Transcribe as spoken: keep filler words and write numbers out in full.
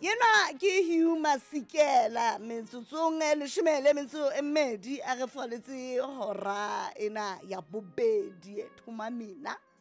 Yena ke Hugh Masikela metsotsong e leshome le metso e mmedi a re foletse hora ena ya bobedi thoma mina.